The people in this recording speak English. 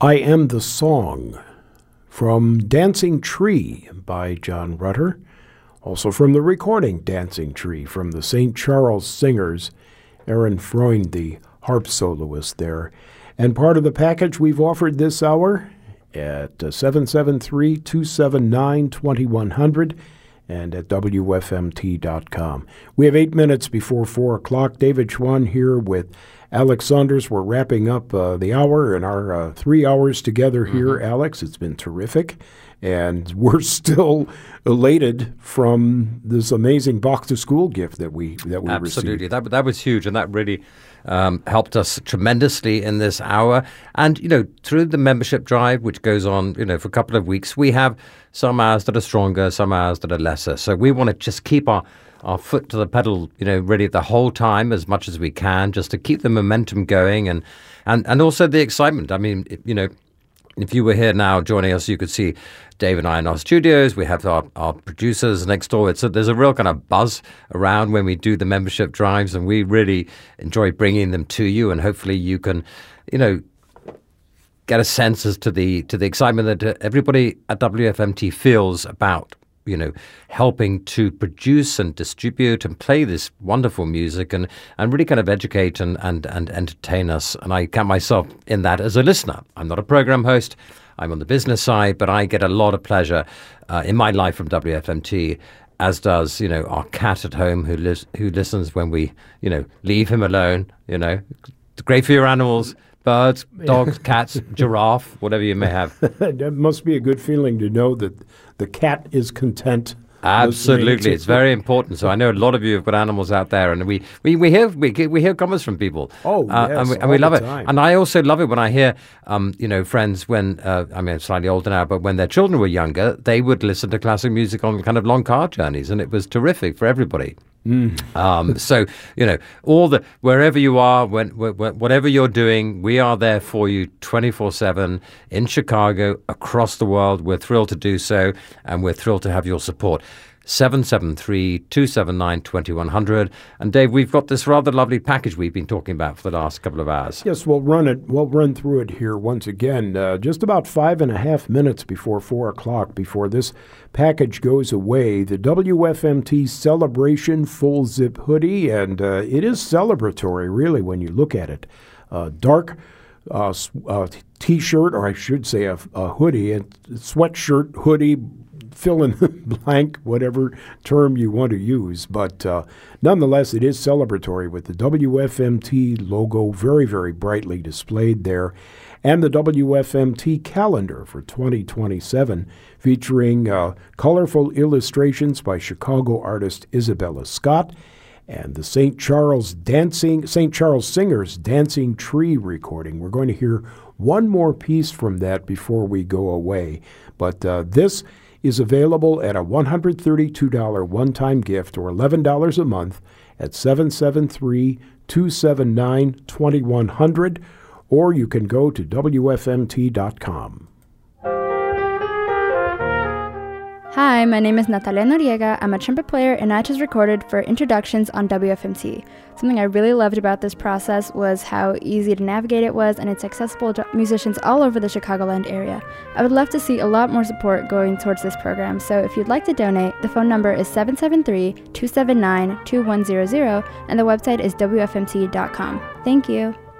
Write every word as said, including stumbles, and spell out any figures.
I Am the Song from Dancing Tree by John Rutter. Also from the recording Dancing Tree from the Saint Charles Singers, Aaron Freund, the harp soloist there. And part of the package we've offered this hour at uh, seven seven three, two seven nine, two one zero zero and at W F M T dot com. We have eight minutes before four o'clock. David Schwann here with Alex Saunders. We're wrapping up uh, the hour and our uh, three hours together here, mm-hmm. Alex. It's been terrific. And we're still elated from this amazing Back to School gift that we that we Absolutely. received. Absolutely. That, that was huge, and that really um, helped us tremendously in this hour. And, you know, through the membership drive, which goes on, you know, for a couple of weeks, we have some hours that are stronger, some hours that are lesser. So we want to just keep our our foot to the pedal, you know, ready the whole time as much as we can, just to keep the momentum going and, and, and also the excitement. I mean, you know, if you were here now joining us, you could see Dave and I in our studios. We have our, our producers next door. It's a, there's a real kind of buzz around when we do the membership drives, and we really enjoy bringing them to you. And hopefully you can, you know, get a sense as to the to the excitement that everybody at W F M T feels about, you know, helping to produce and distribute and play this wonderful music and, and really kind of educate and, and, and entertain us. And I count myself in that as a listener. I'm not a program host. I'm on the business side, but I get a lot of pleasure uh, in my life from W F M T, as does, you know, our cat at home who lives, who listens when we, you know, leave him alone. You know, it's great for your animals. Birds, dogs, cats, giraffe, whatever you may have. That must be a good feeling to know that the cat is content. Absolutely, it's very important. So I know a lot of you have got animals out there, and we we, we hear we, we hear comments from people. Oh, uh, yes, and we, and we love it. Time. And I also love it when I hear, um, you know, friends when uh, I mean, I'm slightly older now, but when their children were younger, they would listen to classic music on kind of long car journeys, and it was terrific for everybody. Mm. Um, so, you know, all the wherever you are, when, when, whatever you're doing, we are there for you twenty-four seven in Chicago, across the world. We're thrilled to do so, and we're thrilled to have your support. seven seven three, two seven nine, two one zero zero. And Dave, we've got this rather lovely package we've been talking about for the last couple of hours. Yes, we'll run it. We'll run through it here once again. Uh, just about five and a half minutes before four o'clock, before this package goes away, the W F M T Celebration Full Zip Hoodie, and uh, it is celebratory, really, when you look at it. Uh, dark uh, uh, T-shirt, or I should say a, a hoodie, a sweatshirt, hoodie, fill in the blank, whatever term you want to use. But uh, nonetheless, it is celebratory with the W F M T logo very, very brightly displayed there. And the W F M T calendar for twenty twenty-seven, featuring uh, colorful illustrations by Chicago artist Isabella Scott, and the Saint Charles Dancing Saint Charles Singers Dancing Tree recording. We're going to hear one more piece from that before we go away. But uh, this is available at a one hundred thirty-two dollars one-time gift, or eleven dollars a month, at seven seven three, two seven nine, two one zero zero, or you can go to W F M T dot com. Hi, my name is Natalia Noriega. I'm a trumpet player, and I just recorded for Introductions on W F M T. Something I really loved about this process was how easy to navigate it was, and it's accessible to musicians all over the Chicagoland area. I would love to see a lot more support going towards this program, so if you'd like to donate, the phone number is seven seven three, two seven nine, two one zero zero, and the website is W F M T dot com. Thank you.